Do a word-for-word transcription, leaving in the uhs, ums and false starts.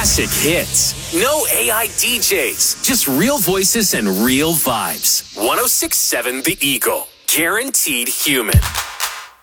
classic hits. No A I D Js, just real voices and real vibes. one oh six point seven The Eagle. Guaranteed human.